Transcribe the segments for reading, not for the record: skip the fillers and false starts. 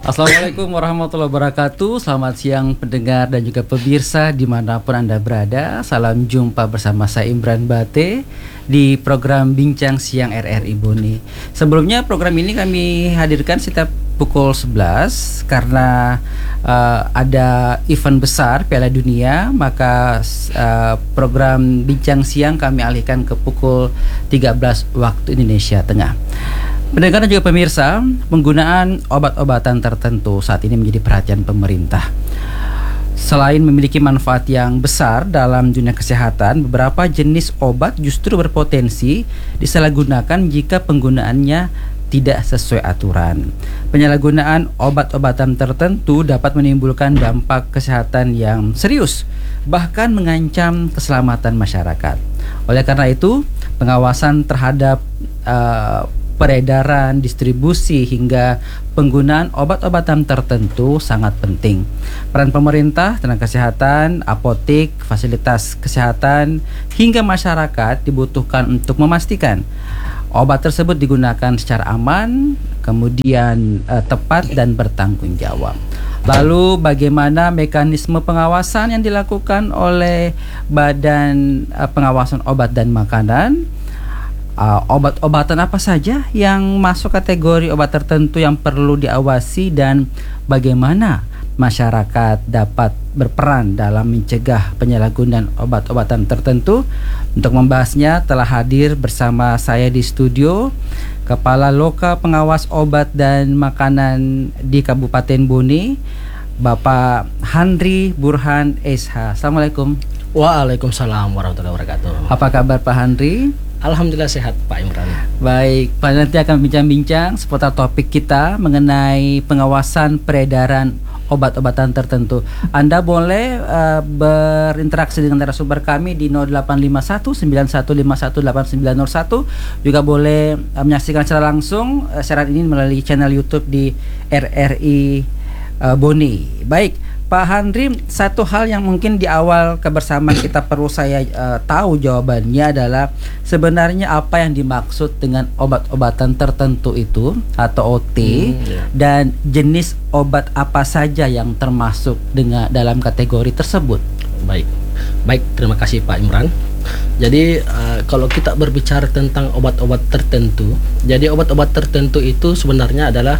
Assalamualaikum warahmatullahi wabarakatuh. Selamat siang pendengar dan juga pemirsa dimanapun Anda berada. Salam jumpa bersama saya Imran Bate di program Bincang Siang RRI Boni. Sebelumnya program ini kami hadirkan setiap pukul 11 karena ada event besar Piala Dunia, maka program Bincang Siang kami alihkan ke pukul 13 waktu Indonesia Tengah. Pendengar dan juga pemirsa, penggunaan obat-obatan tertentu saat ini menjadi perhatian pemerintah. Selain memiliki manfaat yang besar dalam dunia kesehatan, beberapa jenis obat justru berpotensi disalahgunakan jika penggunaannya tidak sesuai aturan. Penyalahgunaan obat-obatan tertentu dapat menimbulkan dampak kesehatan yang serius, bahkan mengancam keselamatan masyarakat. Oleh karena itu, pengawasan terhadap peredaran, distribusi, hingga penggunaan obat-obatan tertentu sangat penting. Peran pemerintah, tenaga kesehatan, apotek, fasilitas kesehatan, hingga masyarakat dibutuhkan untuk memastikan obat tersebut digunakan secara aman, kemudian tepat dan bertanggung jawab. Lalu bagaimana mekanisme pengawasan yang dilakukan oleh Badan Pengawasan Obat dan Makanan? Obat-obatan apa saja yang masuk kategori obat tertentu yang perlu diawasi dan bagaimana masyarakat dapat berperan dalam mencegah penyalahgunaan obat-obatan tertentu? Untuk membahasnya telah hadir bersama saya di studio Kepala Loka Pengawas Obat dan Makanan di Kabupaten Boni, Bapak Handri Burhan SH. Assalamualaikum. Waalaikumsalam warahmatullahi wabarakatuh. Apa kabar Pak Handri? Alhamdulillah sehat Pak Imran. Baik, Pak, nanti akan bincang-bincang seputar topik kita mengenai pengawasan peredaran obat-obatan tertentu. Anda boleh berinteraksi dengan narasumber kami di 0851 9151 8901. Juga boleh menyaksikan secara langsung siaran ini melalui channel YouTube di RRI Boni. Baik, Pak Handri, satu hal yang mungkin di awal kebersamaan kita perlu saya tahu jawabannya adalah sebenarnya apa yang dimaksud dengan obat-obatan tertentu itu atau OT, dan jenis obat apa saja yang termasuk dengan dalam kategori tersebut. Baik, terima kasih Pak Imran. Jadi kalau kita berbicara tentang obat-obat tertentu, jadi obat-obat tertentu itu sebenarnya adalah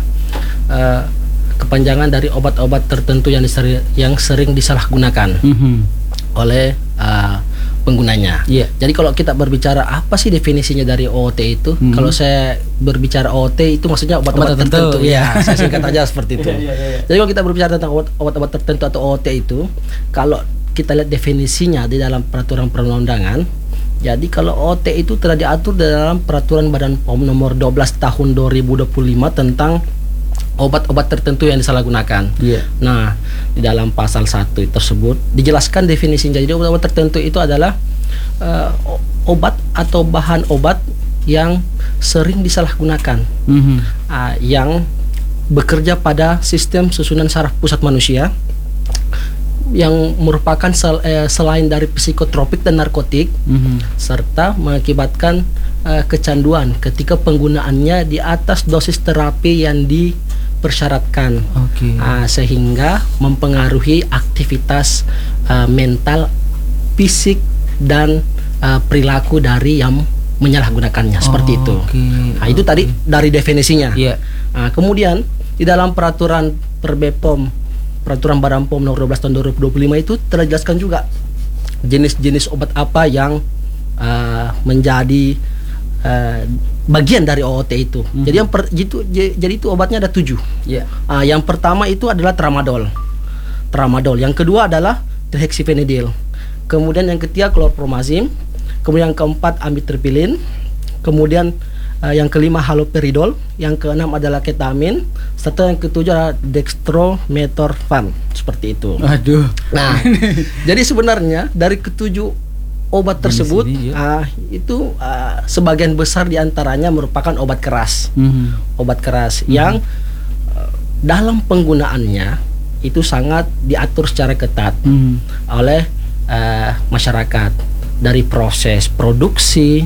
kepanjangan dari obat-obat tertentu yang sering disalahgunakan oleh penggunanya. Jadi kalau kita berbicara apa sih definisinya dari OOT itu? Kalau saya berbicara OOT itu maksudnya obat-obat tertentu. Ya, saya singkat aja seperti itu. Jadi kalau kita berbicara tentang obat-obat tertentu atau OOT itu, kalau kita lihat definisinya di dalam peraturan perundang-undangan, jadi kalau OOT itu telah diatur dalam peraturan Badan POM nomor 12 tahun 2025 tentang obat-obat tertentu yang disalahgunakan. Nah, di dalam pasal 1 tersebut dijelaskan definisinya. Jadi obat-obat tertentu itu adalah obat atau bahan obat yang sering disalahgunakan, yang bekerja pada sistem susunan saraf pusat manusia, yang merupakan selain dari psikotropik dan narkotik, serta mengakibatkan kecanduan ketika penggunaannya di atas dosis terapi yang dipersyaratkan, sehingga mempengaruhi aktivitas mental, fisik, dan perilaku dari yang menyalahgunakannya, seperti itu. Nah, itu tadi dari definisinya. Nah, kemudian di dalam peraturan peraturan Badan POM nomor 12 tahun 2025 itu telah dijelaskan juga jenis-jenis obat apa yang menjadi bagian dari OOT itu. Jadi itu obatnya ada 7. Yang pertama itu adalah tramadol. Yang kedua adalah dihexyphenidyl. Kemudian yang ketiga chlorpromazine. Kemudian yang keempat amitriptyline. Kemudian yang kelima haloperidol. Yang keenam adalah ketamin. Serta yang ketujuh adalah dextromethorphan. Seperti itu. Aduh. Nah, jadi sebenarnya dari ketujuh obat tersebut itu sebagian besar diantaranya merupakan obat keras. Obat keras yang dalam penggunaannya itu sangat diatur secara ketat oleh masyarakat, dari proses produksi,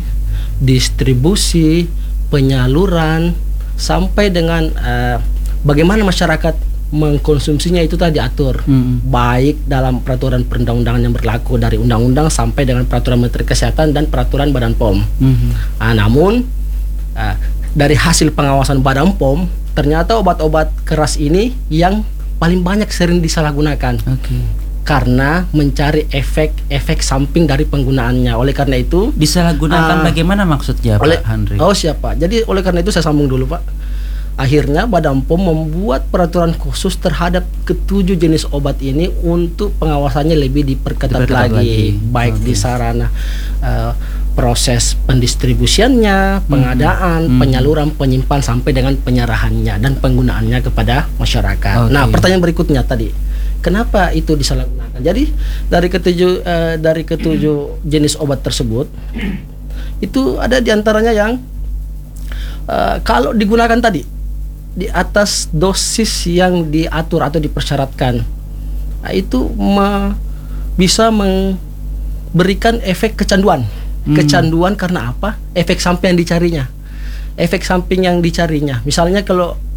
distribusi, penyaluran, sampai dengan bagaimana masyarakat mengkonsumsinya itu tadi diatur baik dalam peraturan perundang-undangan yang berlaku dari undang-undang sampai dengan peraturan Menteri Kesehatan dan peraturan Badan POM. Namun dari hasil pengawasan Badan POM ternyata obat-obat keras ini yang paling banyak sering disalahgunakan. Karena mencari efek samping dari penggunaannya. Oleh karena itu disalahgunakan bagaimana maksudnya Pak Handri? Siapa? Jadi oleh karena itu saya sambung dulu Pak. Akhirnya Badan POM membuat peraturan khusus terhadap ketujuh jenis obat ini untuk pengawasannya lebih diperketat lagi. Baik di sarana proses pendistribusiannya, pengadaan, penyaluran, penyimpan sampai dengan penyerahannya dan penggunaannya kepada masyarakat. Nah, pertanyaan berikutnya tadi, kenapa itu disalahgunakan? Jadi dari ketujuh jenis obat tersebut itu ada diantaranya yang kalau digunakan tadi di atas dosis yang diatur atau dipersyaratkan, itu bisa memberikan efek kecanduan. Kecanduan karena apa? Efek samping yang dicarinya. Efek samping yang dicarinya. Misalnya kalau